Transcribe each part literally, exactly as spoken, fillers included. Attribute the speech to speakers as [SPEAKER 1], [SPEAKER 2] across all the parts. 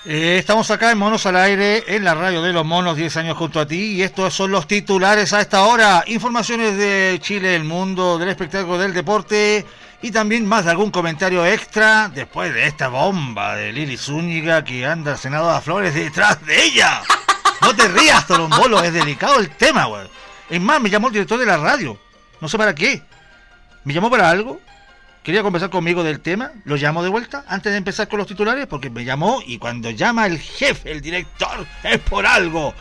[SPEAKER 1] Eh, estamos acá en Monos al Aire, en la radio de los monos, diez años junto a ti, y estos son los titulares a esta hora. Informaciones de Chile, del mundo, del espectáculo, del deporte, y también más de algún comentario extra después de esta bomba de Lili Zúñiga que anda Senadora Flores detrás de ella. No te rías, Torombolo, es delicado el tema, güey. Es más, me llamó el director de la radio, no sé para qué. ¿Me llamó para algo? Quería conversar conmigo del tema, lo llamo de vuelta antes de empezar con los titulares, porque me llamó y cuando llama el jefe, el director, es por algo.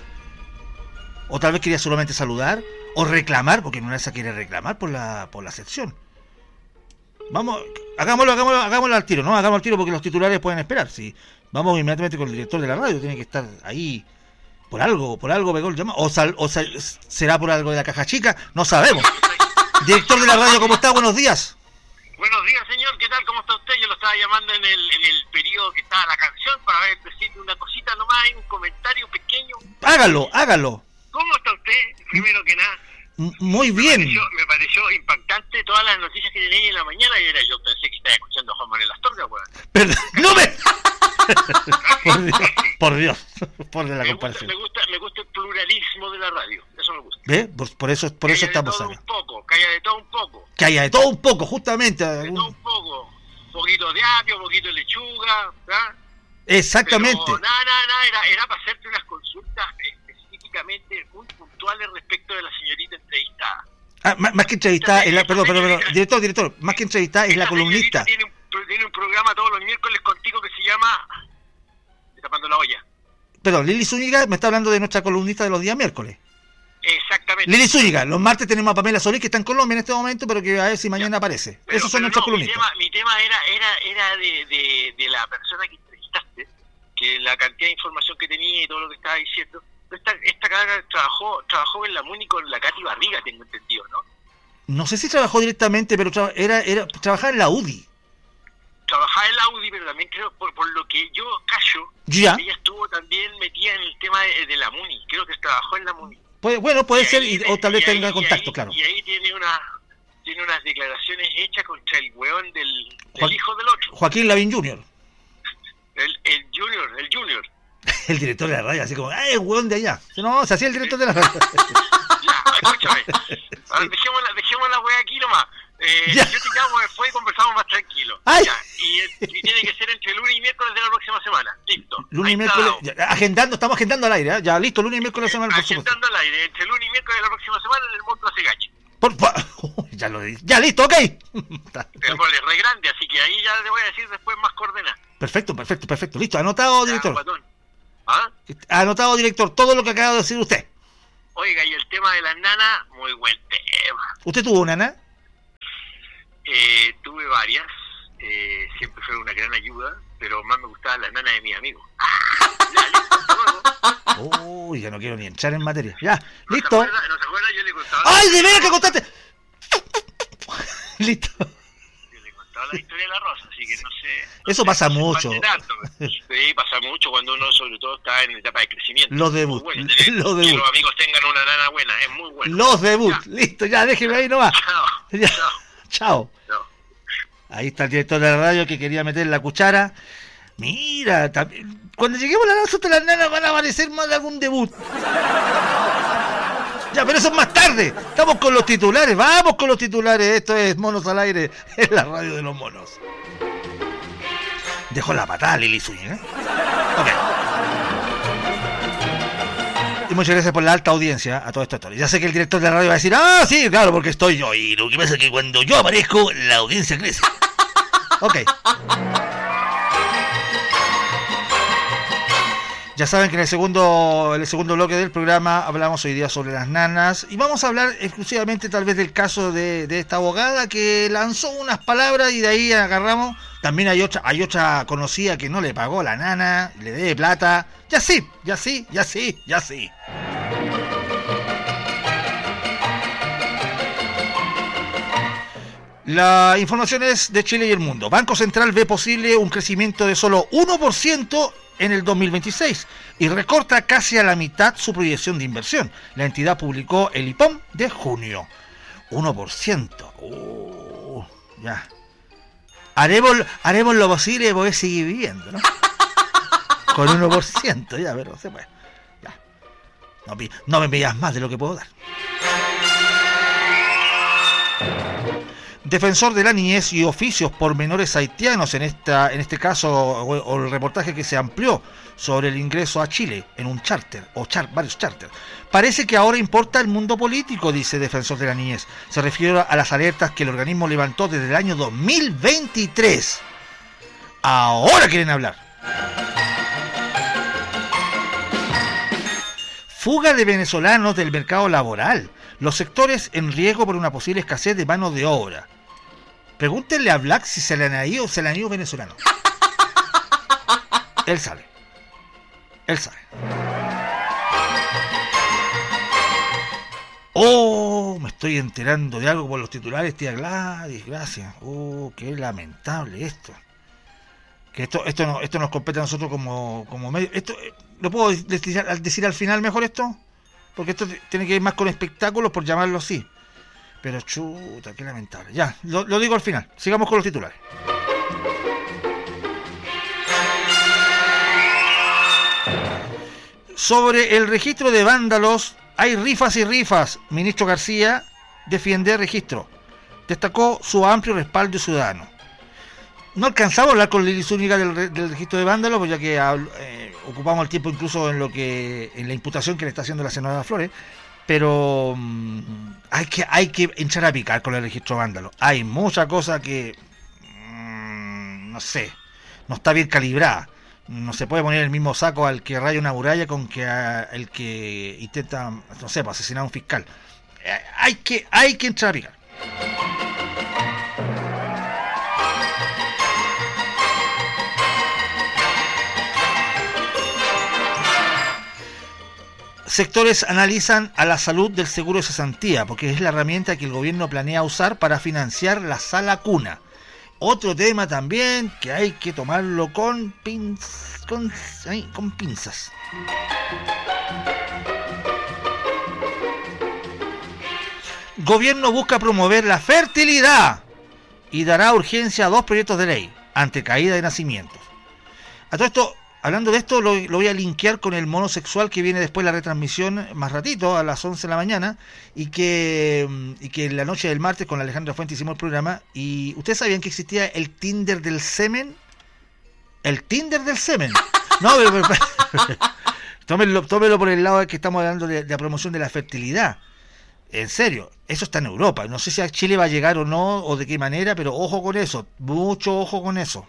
[SPEAKER 1] O tal vez quería solamente saludar o reclamar, porque en una de esas quiere reclamar por la por la sección. Vamos, hagámoslo, hagámoslo, hagámoslo al tiro, ¿no? Hagámoslo al tiro porque los titulares pueden esperar. Sí. Vamos inmediatamente con el director de la radio, tiene que estar ahí por algo, por algo pegó el llamado. O, sal, o sal, será por algo de la caja chica, no sabemos. Director de la radio, ¿cómo está? Buenos días.
[SPEAKER 2] Buenos días, señor. ¿Qué tal? ¿Cómo está usted? Yo lo estaba llamando en el en el periodo que estaba la canción para ver, decirle una cosita nomás, un comentario pequeño.
[SPEAKER 1] Hágalo, hágalo.
[SPEAKER 2] ¿Cómo está usted? Primero que nada.
[SPEAKER 1] M- Muy bien.
[SPEAKER 2] Me pareció, me pareció impactante todas las noticias que tenía en la mañana y era yo pensé que estaba escuchando a Juan Manuel Astorga, weón.
[SPEAKER 1] Perdón, no me... por Dios, por Dios, por la
[SPEAKER 2] me gusta,
[SPEAKER 1] comparación.
[SPEAKER 2] me gusta, me gusta el pluralismo de la radio. Eso me gusta.
[SPEAKER 1] ¿Ve? Por, por eso, por
[SPEAKER 2] que
[SPEAKER 1] eso
[SPEAKER 2] haya
[SPEAKER 1] estamos
[SPEAKER 2] de todo
[SPEAKER 1] acá.
[SPEAKER 2] un poco, que haya de todo un poco.
[SPEAKER 1] Que haya de todo un poco, justamente.
[SPEAKER 2] De
[SPEAKER 1] Algún...
[SPEAKER 2] todo un poco. Un poquito de apio, un poquito de lechuga, ¿verdad?
[SPEAKER 1] Exactamente.
[SPEAKER 2] Pero nada, nada, nada, era, era para hacerte unas consultas específicamente muy puntuales respecto de la señorita entrevistada.
[SPEAKER 1] Ah, más, más que entrevistada, es la, perdón, perdón, perdón, director, director, más que entrevistada es la columnista.
[SPEAKER 2] Tiene un, tiene un programa todos los miércoles contigo que se llama Tapando la Olla.
[SPEAKER 1] Perdón, Lili Zúñiga me está hablando de nuestra columnista de los días miércoles.
[SPEAKER 2] Exactamente.
[SPEAKER 1] Lili Zúñiga, los martes tenemos a Pamela Solís, que está en Colombia en este momento, pero que a ver si mañana ya aparece.
[SPEAKER 2] Pero,
[SPEAKER 1] Esos son
[SPEAKER 2] pero
[SPEAKER 1] nuestros
[SPEAKER 2] no,
[SPEAKER 1] columnistas.
[SPEAKER 2] Mi tema, mi tema era era era de, de, de la persona que entrevistaste, que la cantidad de información que tenía y todo lo que estaba diciendo. Esta, esta cara trabajó trabajó en la MUNI con la Katy Barriga, tengo entendido, ¿no?
[SPEAKER 1] No sé si trabajó directamente, pero tra- era, era trabajaba en la U D I.
[SPEAKER 2] Trabajaba en la U D I, pero también creo, por, por lo que yo callo,
[SPEAKER 1] ¿Ya?
[SPEAKER 2] ella estuvo también metida en el tema de, de la MUNI. Creo que trabajó en la MUNI.
[SPEAKER 1] Puede, bueno, puede
[SPEAKER 2] Y
[SPEAKER 1] ser,
[SPEAKER 2] ahí,
[SPEAKER 1] y, o tal vez
[SPEAKER 2] y ahí,
[SPEAKER 1] tenga
[SPEAKER 2] y
[SPEAKER 1] contacto,
[SPEAKER 2] ahí,
[SPEAKER 1] claro.
[SPEAKER 2] Y ahí tiene una tiene unas declaraciones hechas contra el weón del, del
[SPEAKER 1] Joa-
[SPEAKER 2] hijo del otro.
[SPEAKER 1] Joaquín Lavín junior
[SPEAKER 2] El, el Junior, el Junior.
[SPEAKER 1] El director de la radio, así como, ¡ay, el hueón de allá! No, se hacía el director de la radio.
[SPEAKER 2] Ya, escúchame. A ver, dejemos la, dejemos la weá aquí nomás. Eh,
[SPEAKER 1] Ya.
[SPEAKER 2] yo te llamo después y conversamos más tranquilo.
[SPEAKER 1] Ay.
[SPEAKER 2] Ya, y, y tiene que ser entre lunes y miércoles de la próxima semana. Listo.
[SPEAKER 1] Lunes y
[SPEAKER 2] Ahí está
[SPEAKER 1] miércoles,
[SPEAKER 2] dado.
[SPEAKER 1] ya, agendando, estamos agendando al aire, ¿eh? Ya, listo, lunes y miércoles de semana, por supuesto.
[SPEAKER 2] Agendando al aire, entre lunes y miércoles de la próxima semana en el Monto Hace Gache.
[SPEAKER 1] Por, por, ya lo dije. Ya, listo, ok. Está-
[SPEAKER 2] El gol es re grande, así que ahí ya le voy a decir después más coordenadas.
[SPEAKER 1] Perfecto, perfecto, perfecto. Listo, anotado,
[SPEAKER 2] Ya,
[SPEAKER 1] director.
[SPEAKER 2] guatón. ¿Ah?
[SPEAKER 1] Anotado, director, todo lo que acaba de decir usted.
[SPEAKER 2] Oiga, y el tema de las nanas, muy buen tema.
[SPEAKER 1] ¿Usted tuvo una nana?
[SPEAKER 2] Eh, tuve varias, eh, siempre fue una gran ayuda, pero más me gustaban las nanas de mis amigos. ¡Ah! Ya, listo, hasta luego.
[SPEAKER 1] Uy, ya no quiero ni entrar en materia. Ya,
[SPEAKER 2] ¿No
[SPEAKER 1] listo.
[SPEAKER 2] se acuerda? ¿No se acuerda? Yo le contaba...
[SPEAKER 1] ¡Ay, de veras que contaste! Listo.
[SPEAKER 2] Yo le contaba la historia de la Rosa, así que no sé... no
[SPEAKER 1] Eso
[SPEAKER 2] sé,
[SPEAKER 1] pasa
[SPEAKER 2] no se
[SPEAKER 1] mucho.
[SPEAKER 2] espante tanto. Sí, pasa mucho cuando uno sobre todo está en etapa de crecimiento.
[SPEAKER 1] Los
[SPEAKER 2] Muy
[SPEAKER 1] debut,
[SPEAKER 2] bueno tener
[SPEAKER 1] los
[SPEAKER 2] que
[SPEAKER 1] debut.
[SPEAKER 2] los amigos tengan una nana buena, es muy bueno.
[SPEAKER 1] Los debut.
[SPEAKER 2] Ya.
[SPEAKER 1] Listo, ya, déjeme ahí nomás.
[SPEAKER 2] Chao,
[SPEAKER 1] Ya.
[SPEAKER 2] chao,
[SPEAKER 1] Chao.
[SPEAKER 2] chao.
[SPEAKER 1] Ahí está el director de la radio que quería meter la cuchara. Mira, también, cuando lleguemos a la nosotros las nanas van a aparecer más de algún debut. Ya, pero eso es más tarde. Estamos con los titulares, vamos con los titulares. Esto es Monos al Aire, en la radio de los monos. Dejó la patada Lili Zúñiga, ¿eh? Ok. Y muchas gracias por la alta audiencia a todo esto. Ya sé que el director de la radio va a decir, ah, sí, claro, porque estoy yo. Y lo que pasa es que cuando yo aparezco, la audiencia crece. Ok. Ya saben que en el segundo en el segundo bloque del programa hablamos hoy día sobre las nanas y vamos a hablar exclusivamente tal vez del caso de, de esta abogada que lanzó unas palabras y de ahí agarramos. También hay otra hay otra conocida que no le pagó a la nana, le debe plata. Ya sí, ya sí, ya sí, ya sí. La información es de Chile y el mundo. Banco Central ve posible un crecimiento de solo uno por ciento en el dos mil veintiséis y recorta casi a la mitad su proyección de inversión. La entidad publicó el I P O M de junio. uno por ciento. Uh, ya. Haremos, haremos lo posible de poder seguir viviendo, ¿no? con uno por ciento, ya, pero se puede. Ya. No, no me pidas más de lo que puedo dar. Defensor de la niñez y oficios por menores haitianos, en esta en este caso, o, o el reportaje que se amplió sobre el ingreso a Chile en un charter, o char, varios charters. Parece que ahora importa el mundo político, dice Defensor de la niñez. Se refiere a las alertas que el organismo levantó desde el año dos mil veintitrés. Ahora quieren hablar. Fuga de venezolanos del mercado laboral. Los sectores en riesgo por una posible escasez de mano de obra. Pregúntenle a Black si se le han ido, se le han ido venezolanos. Él sabe. Él sabe. Oh, me estoy enterando de algo por los titulares, tía Gladys, gracias. Oh, qué lamentable esto. Que esto esto no, esto nos compete a nosotros como, como medio. Esto, ¿lo puedo decir, decir al final mejor esto? Porque esto tiene que ir más con espectáculos, por llamarlo así. Pero chuta, qué lamentable. Ya, lo, lo digo al final. Sigamos con los titulares. Sobre el registro de vándalos, hay rifas y rifas. Ministro García defiende registro. Destacó su amplio respaldo ciudadano. No alcanzamos a hablar con Lili Zúñiga del, del registro de vándalos, pues ya que eh, ocupamos el tiempo incluso en lo que en la imputación que le está haciendo la senadora Flores, pero mmm, hay que hay que entrar a picar con el registro de vándalos. Hay mucha cosa que mmm, no sé, no está bien calibrada. No se puede poner el mismo saco al que raya una muralla con que a, el que intenta, no sé, asesinar a un fiscal. Eh, hay que hay que entrar a picar. Sectores analizan a la salud del seguro de cesantía, porque es la herramienta que el gobierno planea usar para financiar la sala cuna. Otro tema también que hay que tomarlo con, pinz, con, ay, con pinzas. Gobierno busca promover la fertilidad y dará urgencia a dos proyectos de ley ante caída de nacimientos. A todo esto, hablando de esto, lo, lo voy a linkear con el mono sexual que viene después de la retransmisión más ratito, a las once de la mañana, y que, y que en la noche del martes con Alejandra Fuente hicimos el programa. Y ¿ustedes sabían que existía el Tinder del semen? El Tinder del semen. No, pero, pero, pero tómelo, tómelo por el lado de que estamos hablando de, de la promoción de la fertilidad. En serio, eso está en Europa. No sé si a Chile va a llegar o no, o de qué manera, pero ojo con eso, mucho ojo con eso.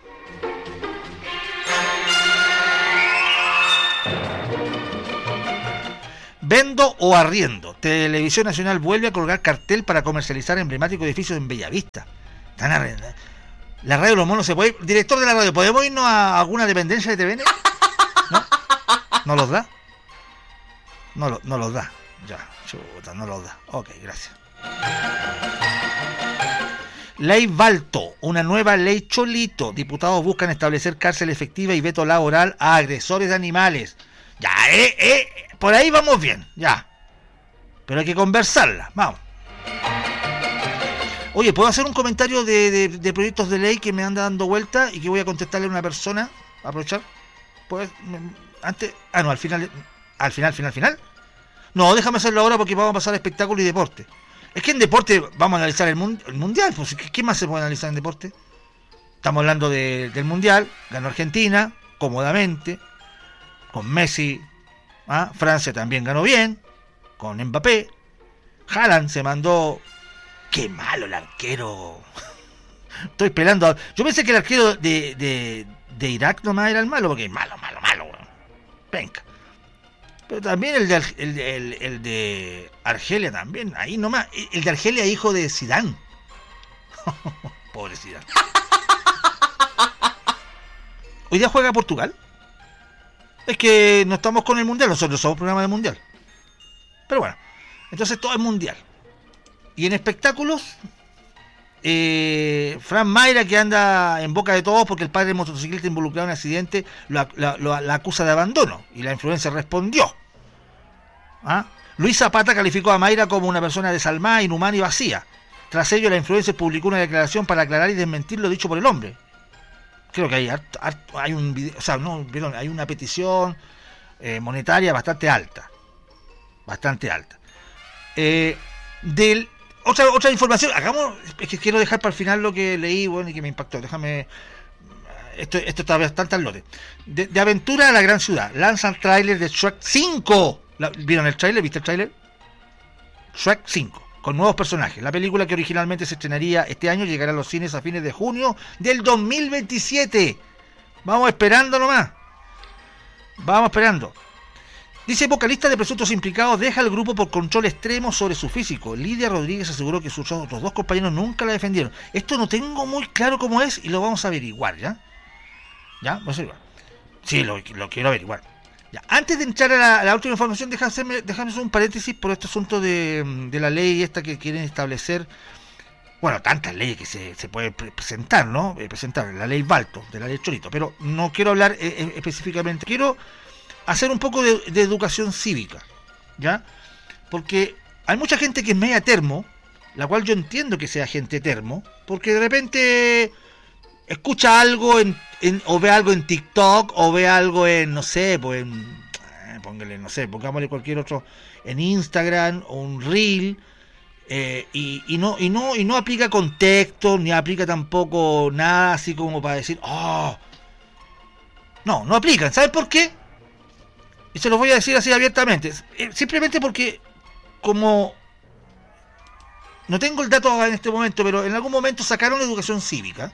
[SPEAKER 1] Vendo o arriendo. Televisión Nacional vuelve a colgar cartel para comercializar emblemático edificio en Bellavista. Están arrendando. La radio de los monos se puede. Director de la radio, ¿podemos irnos a alguna dependencia de T V N? ¿No? ¿No los da? No, lo, no los da. Ya, chuta, no los da. Ok, gracias. Ley Balto, una nueva ley Cholito. Diputados buscan establecer cárcel efectiva y veto laboral a agresores de animales. Ya, eh, eh, por ahí vamos bien, ya. Pero hay que conversarla, vamos. Oye, ¿puedo hacer un comentario de, de, de proyectos de ley que me anda dando vuelta y que voy a contestarle a una persona? Aprovechar. Pues, antes, ah, no, al final, al final, final, final. No, déjame hacerlo ahora porque vamos a pasar a espectáculo y deporte. Es que en deporte vamos a analizar el, mun, el mundial, pues, ¿qué, ¿qué más se puede analizar en deporte? Estamos hablando de, del mundial, ganó Argentina, cómodamente, con Messi. ¿Ah? Francia también ganó bien, con Mbappé. Haaland se mandó. ¡Qué malo el arquero! Estoy esperando. A... Yo pensé que el arquero de, de, de Irak nomás era el malo, porque es malo, malo, malo. Venga. Pero también el de, el, el, el de Argelia también, ahí nomás. El de Argelia, hijo de Zidane. Pobre Zidane. Hoy día juega Portugal. Es que no estamos con el mundial, nosotros somos programa de mundial. Pero bueno, entonces todo es mundial. Y en espectáculos, eh, Fran Mayra, que anda en boca de todos porque el padre de motociclista involucrado en un accidente lo, lo, lo, la acusa de abandono. Y la influencer respondió. ¿Ah? Luis Zapata calificó a Mayra como una persona desalmada, inhumana y vacía. Tras ello, la influencer publicó una declaración para aclarar y desmentir lo dicho por el hombre. creo que hay harto, harto, hay un video, o sea, no, perdón, hay una petición eh, monetaria bastante alta, bastante alta. Eh, del otra otra información, hagamos, es que quiero dejar para el final lo que leí, bueno, y que me impactó. Déjame, esto esto está bastante al lote. De, de aventura a la gran ciudad, lanzan tráiler de Shrek cinco. La, ¿Vieron el tráiler? ¿Viste el tráiler? Shrek cinco. Con nuevos personajes. La película, que originalmente se estrenaría este año, llegará a los cines a fines de junio del dos mil veintisiete. Vamos esperando nomás. Vamos esperando. Dice: vocalista de presuntos implicados deja el grupo por control extremo sobre su físico. Lidia Rodríguez aseguró que sus otros dos compañeros nunca la defendieron. Esto no tengo muy claro cómo es y lo vamos a averiguar, ¿ya? ¿Ya? Vamos a averiguar. Sí, lo, lo quiero averiguar. Ya. Antes de entrar a la, a la última información, déjame hacerme, déjame hacer un paréntesis por este asunto de, de la ley esta que quieren establecer. Bueno, tantas leyes que se, se pueden pre- presentar, ¿no? Eh, presentar la ley Balto, de la ley Chorito, pero no quiero hablar eh, eh, específicamente. Quiero hacer un poco de, de educación cívica, ¿ya? Porque hay mucha gente que es media termo, la cual yo entiendo que sea gente termo, porque de repente escucha algo en, en, o ve algo en TikTok, o ve algo en, no sé, pues en, eh, póngale, no sé, pongámosle cualquier otro, en Instagram, o un Reel, eh, y, y no, y no, y no aplica contexto, ni aplica tampoco nada así como para decir, oh, no, no aplican. ¿Saben por qué? Y se los voy a decir así abiertamente. Simplemente porque, como no tengo el dato en este momento, pero en algún momento sacaron educación cívica.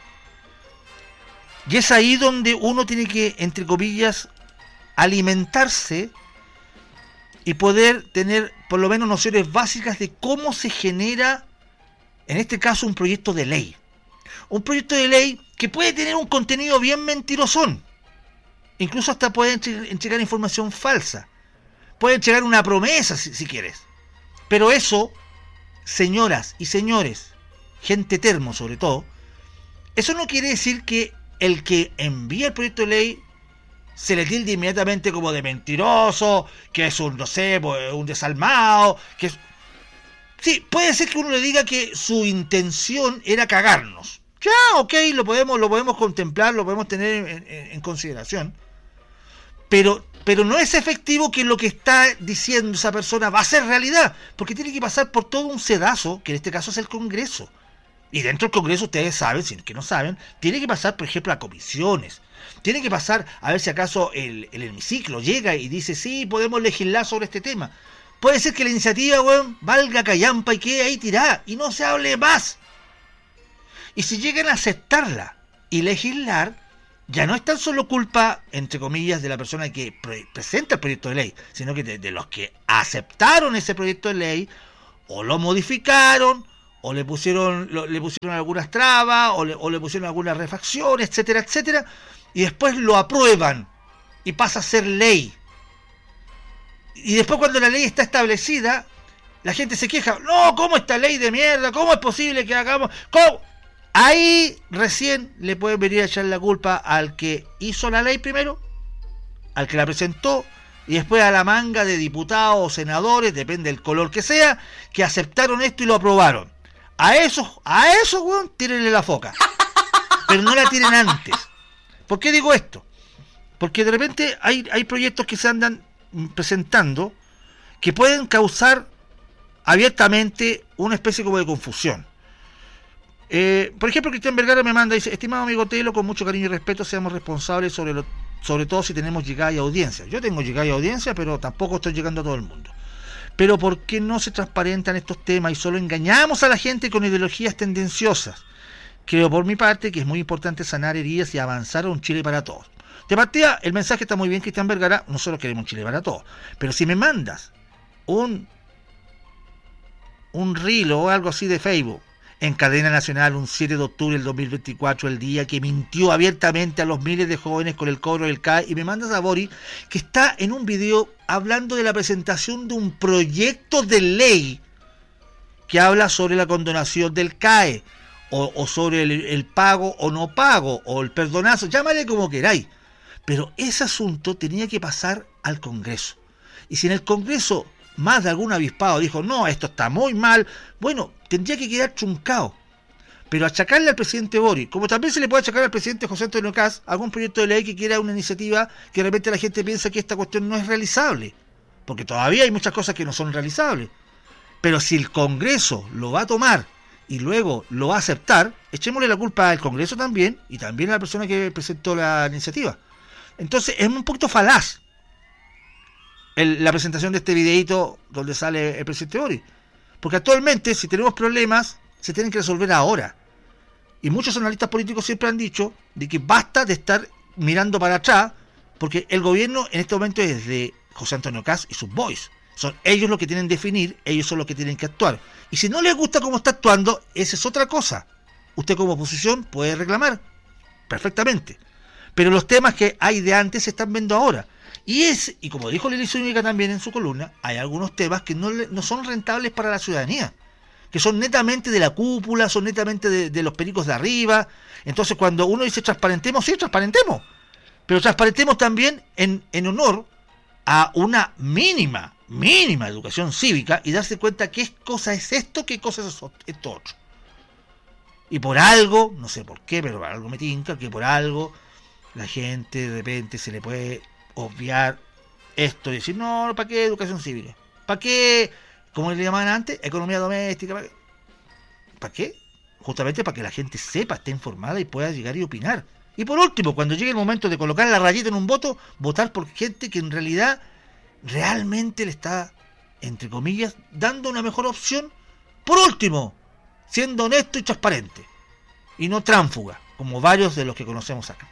[SPEAKER 1] Y es ahí donde uno tiene que, entre comillas, alimentarse y poder tener por lo menos nociones básicas de cómo se genera, en este caso, un proyecto de ley. Un proyecto de ley que puede tener un contenido bien mentirosón. Incluso hasta pueden entregar información falsa. Pueden entregar una promesa si, si quieres. Pero eso, señoras y señores, gente termo sobre todo, eso no quiere decir que el que envía el proyecto de ley se le tilde inmediatamente como de mentiroso, que es un, no sé, un desalmado, que es... Sí, puede ser que uno le diga que su intención era cagarnos. Ya, ok, lo podemos, lo podemos contemplar, lo podemos tener en, en, en consideración. Pero, pero no es efectivo que lo que está diciendo esa persona va a ser realidad, porque tiene que pasar por todo un sedazo, que en este caso es el Congreso. Y dentro del Congreso, ustedes saben, si es que no saben, tiene que pasar, por ejemplo, a comisiones. Tiene que pasar a ver si acaso el, el hemiciclo llega y dice, sí, podemos legislar sobre este tema. Puede ser que la iniciativa, weón, valga callampa y quede ahí tirada y no se hable más. Y si llegan a aceptarla y legislar, ya no es tan solo culpa, entre comillas, de la persona que pre- presenta el proyecto de ley, sino que de, de los que aceptaron ese proyecto de ley, o lo modificaron, o le pusieron lo, le pusieron algunas trabas, o le, o le pusieron algunas refacciones, etcétera, etcétera, y después lo aprueban, y pasa a ser ley. Y después, cuando la ley está establecida, la gente se queja, no, ¿cómo esta ley de mierda? ¿Cómo es posible que hagamos? ¿Cómo? Ahí recién le pueden venir a echar la culpa al que hizo la ley primero, al que la presentó, y después a la manga de diputados o senadores, depende del color que sea, que aceptaron esto y lo aprobaron. A esos, a esos, weón, tírenle la foca. Pero no la tiren antes. ¿Por qué digo esto? Porque de repente hay, hay proyectos que se andan presentando que pueden causar abiertamente una especie como de confusión. Eh, por ejemplo, Cristian Vergara me manda, dice, estimado amigo Telo, con mucho cariño y respeto, seamos responsables sobre lo, sobre todo si tenemos llegada y audiencia. Yo tengo llegada y audiencia, pero tampoco estoy llegando a todo el mundo. Pero ¿por qué no se transparentan estos temas y solo engañamos a la gente con ideologías tendenciosas? Creo por mi parte que es muy importante sanar heridas y avanzar a un Chile para todos. De partida, el mensaje está muy bien, Cristian Vergara, nosotros queremos un Chile para todos. Pero si me mandas un un reel o algo así de Facebook en cadena nacional un siete de octubre del dos mil veinticuatro, el día que mintió abiertamente a los miles de jóvenes con el cobro del C A E, y me mandas a Bori, que está en un video hablando de la presentación de un proyecto de ley que habla sobre la condonación del C A E, o, o sobre el, el pago o no pago, o el perdonazo, llámale como queráis. Pero ese asunto tenía que pasar al Congreso. Y si en el Congreso más de algún avispado dijo, no, esto está muy mal, bueno, tendría que quedar truncado. Pero achacarle al presidente Boric, como también se le puede achacar al presidente José Antonio Kast algún proyecto de ley que quiera una iniciativa que de repente la gente piensa que esta cuestión no es realizable, porque todavía hay muchas cosas que no son realizables. Pero si el Congreso lo va a tomar y luego lo va a aceptar, echémosle la culpa al Congreso también y también a la persona que presentó la iniciativa. Entonces es un poquito falaz el, la presentación de este videíto donde sale el presidente Boric, porque actualmente si tenemos problemas se tienen que resolver ahora. Y muchos analistas políticos siempre han dicho de que basta de estar mirando para atrás, porque el gobierno en este momento es de José Antonio Kast y sus boys. Son ellos los que tienen que definir, ellos son los que tienen que actuar. Y si no les gusta cómo está actuando, esa es otra cosa. Usted como oposición puede reclamar perfectamente. Pero los temas que hay de antes se están viendo ahora. Y es, y como dijo Lili Zúñiga también en su columna, hay algunos temas que no, no son rentables para la ciudadanía, que son netamente de la cúpula, son netamente de, de los pericos de arriba. Entonces cuando uno dice transparentemos, sí, transparentemos. Pero transparentemos también en, en honor a una mínima, mínima educación cívica y darse cuenta qué cosa es esto, qué cosa es esto otro. Y por algo, no sé por qué, pero por algo me tinca, que por algo la gente de repente se le puede obviar esto y decir, no, ¿para qué educación cívica? ¿Para qué, como le llamaban antes, economía doméstica? ¿Para qué? ¿Para qué? Justamente para que la gente sepa, esté informada y pueda llegar y opinar. Y por último, cuando llegue el momento de colocar la rayita en un voto, votar por gente que en realidad realmente le está, entre comillas, dando una mejor opción. Por último, siendo honesto y transparente. Y no tránfuga, como varios de los que conocemos acá.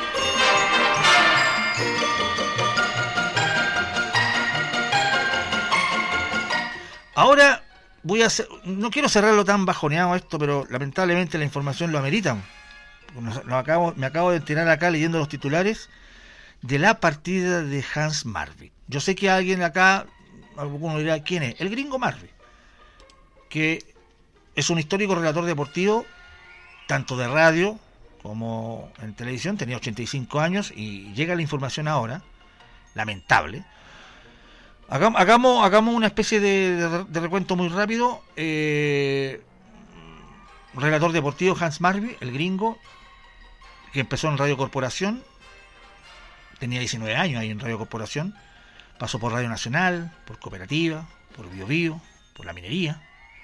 [SPEAKER 1] Ahora voy a hacer, no quiero cerrarlo tan bajoneado esto, pero lamentablemente la información lo amerita. Nos, nos acabo, me acabo de enterar acá leyendo los titulares de la partida de Hans Marvik. Yo sé que alguien acá, alguno dirá quién es, el gringo Marvik, que es un histórico relator deportivo, tanto de radio como en televisión, tenía ochenta y cinco años y llega la información ahora, lamentable. Hagamos, hagamos, hagamos una especie de, de, de recuento muy rápido. Eh, relator deportivo Hans Marvik, el gringo, que empezó en Radio Corporación, tenía diecinueve años ahí en Radio Corporación, pasó por Radio Nacional, por Cooperativa, por Bio Bio, por la minería,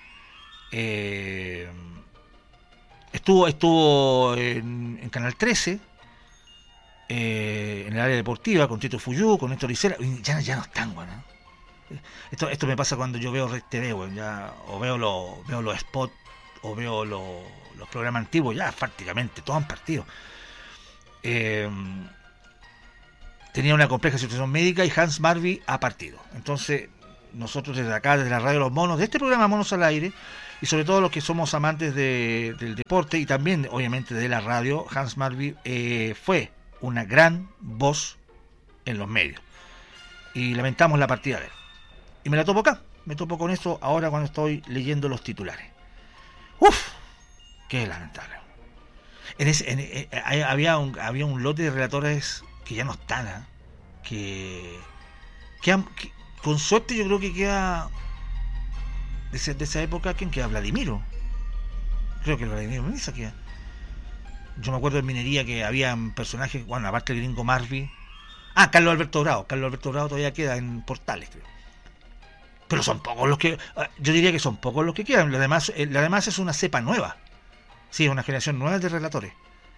[SPEAKER 1] eh, estuvo estuvo en, en Canal trece, eh, en el área deportiva, con Tito Fuyú, con Néstor Isela, ya, ya no están, bueno, ¿no? Esto, esto me pasa cuando yo veo Red T V, bueno, ya, o veo los veo los spots, o veo los, los programas antiguos, ya prácticamente todos han partido. Eh, tenía una compleja situación médica y Hans Marvik ha partido. Entonces nosotros desde acá, desde la radio Los Monos, de este programa Monos al Aire, y sobre todo los que somos amantes de, del deporte y también obviamente de la radio, Hans Marvik eh, fue una gran voz en los medios y lamentamos la partida de él. Y me la topo acá, me topo con eso ahora cuando estoy leyendo los titulares. Uf, qué lamentable. En ese, en, en, en, había, un, había un lote de relatores que ya no están, ¿eh? que, que, han, que con suerte yo creo que queda de, ese, de esa época. ¿Quién queda? Vladimiro. Creo que el Vladimiro Mesa queda. Yo me acuerdo en minería que había personajes, bueno, aparte del gringo Marvik. Ah, Carlos Alberto Bravo. Carlos Alberto Bravo todavía queda en Portales, creo. Pero son pocos los que, yo diría que son pocos los que quedan. Lo demás, lo demás es una cepa nueva. Sí, una generación nueva de relatores.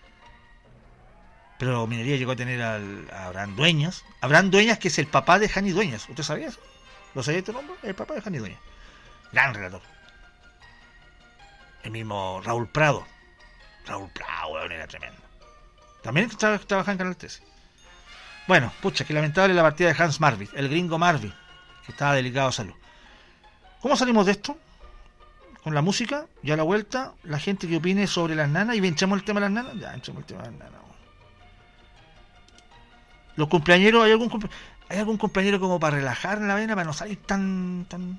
[SPEAKER 1] Pero minería llegó a tener al, a Abraham Dueñas. Abraham Dueñas, que es el papá de Jani Dueñas. ¿Usted sabía eso? ¿Lo sabía tu nombre? El papá de Jani Dueñas. Gran relator. El mismo Raúl Prado. Raúl Prado, era tremendo. También trabajaba en Canal trece. Bueno, pucha, que lamentable la partida de Hans Marvik, el gringo Marvik, que estaba delicado de salud. ¿Cómo salimos de esto? Con la música, ya a la vuelta, la gente que opine sobre las nanas, y echamos el tema de las nanas, ya echamos el tema de las nanas. Los cumpleañeros, ¿hay algún cumple... ¿hay algún compañero como para relajar en la vena, para no salir tan... tan...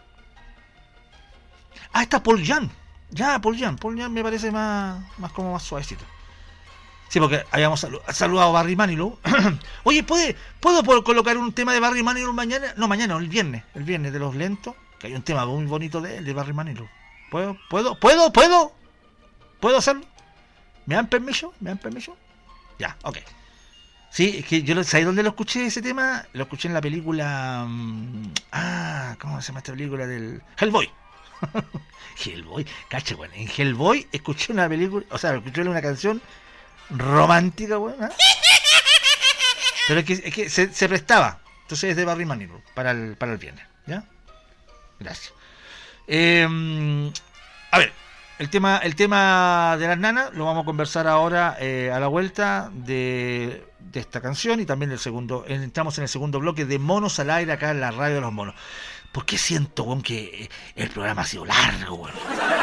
[SPEAKER 1] Ah, está Paul Jan. Ya, Paul Jan. Paul Jan me parece más, más como más suavecito. Sí, porque habíamos salu- saludado a Barry Manilow. Oye, ¿puede, ¿puedo colocar un tema de Barry Manilow mañana? No, mañana, el viernes. El viernes de los lentos. Que hay un tema muy bonito de él, de Barry Manilow. ¿Puedo? ¿Puedo? ¿Puedo? ¿Puedo? ¿Puedo hacerlo? ¿Me dan permiso? ¿Me dan permiso? Ya, ok. Sí, es que yo lo, ¿sabes dónde lo escuché ese tema? Lo escuché en la película... Um, ah, ¿cómo se llama esta película? Del Hellboy. Hellboy, cacha, bueno. En Hellboy escuché una película, o sea, escuché una canción romántica, bueno, ¿eh? Pero es que, es que se, se prestaba. Entonces es de Barry Manilow para el, para el viernes, ¿ya? Gracias. Eh, a ver, el tema, el tema de las nanas lo vamos a conversar ahora eh, a la vuelta de, de esta canción y también del segundo. Entramos en el segundo bloque de Monos al Aire acá en la radio de los monos. ¿Por qué siento, weón, que el programa ha sido largo, weón?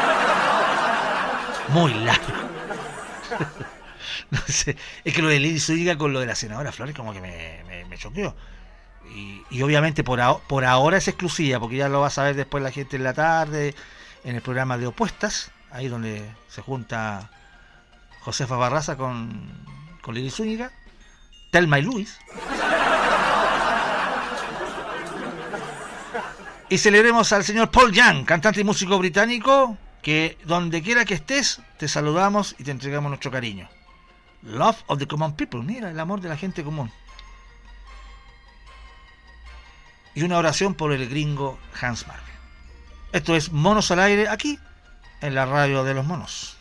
[SPEAKER 1] Muy largo. No sé, es que lo de Lili Zúñiga con lo de la senadora Flores como que me, me, me choqueó. Y, y obviamente por, a, por ahora es exclusiva, porque ya lo va a saber después la gente en la tarde, en el programa de Opuestas, ahí donde se junta Josefa Barraza con, con Lili Zúñiga, Thelma y Luis. Y celebremos al señor Paul Young, cantante y músico británico, que donde quiera que estés, te saludamos y te entregamos nuestro cariño. Love of the Common People, mira, el amor de la gente común. Y una oración por el gringo Hans Marvin. Esto es Monos al Aire, aquí, en la radio de los monos.